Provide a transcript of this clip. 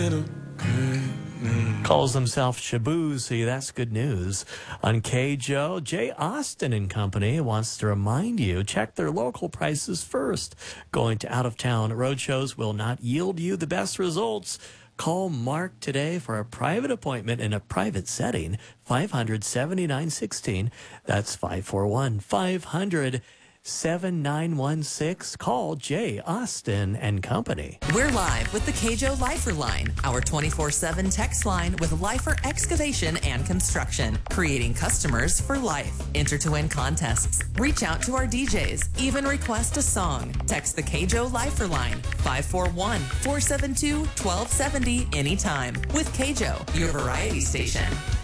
Calls himself Shabuzi. That's good news. On KJO, Jay Austen and Company wants to remind you, check their local prices first. Going to out-of-town roadshows will not yield you the best results. Call Mark today for a private appointment in a private setting, 500-7916. That's 541-500-7916. Call Jay Austen and Company. We're live with the KJO Lifer Line, our 24/7 text line with Lifer Excavation and Construction, creating customers for life. Enter to win contests. Reach out to our DJs. Even request a song. Text the KJO Lifer Line, 541-472-1270 anytime. With KJO, your variety station.